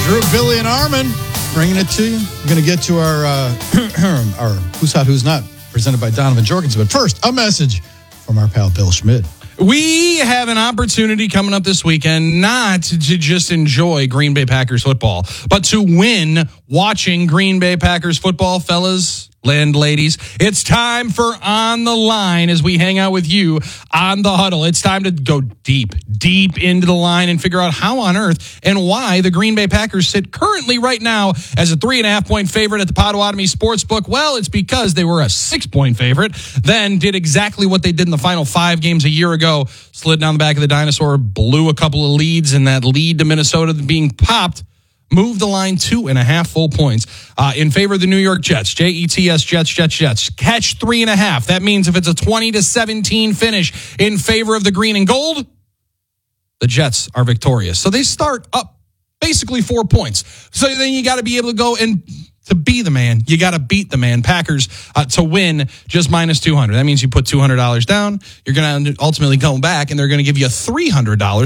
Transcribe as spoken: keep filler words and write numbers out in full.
Drew, Billy, and Armin bringing it to you. We're going to get to our, uh, our Who's Hot, Who's Not, presented by Donovan Jorgensen. But first, a message from our pal Bill Schmidt. We have an opportunity coming up this weekend not to just enjoy Green Bay Packers football, but to win watching Green Bay Packers football, fellas and ladies. It's time for On the Line as we hang out with you on the huddle. It's time to go deep, deep into the line and figure out how on earth and why the Green Bay Packers sit currently right now as a three and a half point favorite at the Potawatomi Sportsbook. Well, it's because they were a six point favorite, then did exactly what they did in the final five games a year ago, slid down the back of the dinosaur, blew a couple of leads, and that lead to Minnesota being popped moved the line two and a half full points uh, in favor of the New York Jets. J E T S, Jets, Jets, Jets. Catch three and a half. That means if it's a twenty to seventeen finish in favor of the green and gold, the Jets are victorious. So they start up basically four points. So then you got to be able to go and to be the man, you got to beat the man. Packers uh, to win just minus two hundred. That means you put two hundred dollars down. You're going to ultimately go back and they're going to give you three hundred dollars.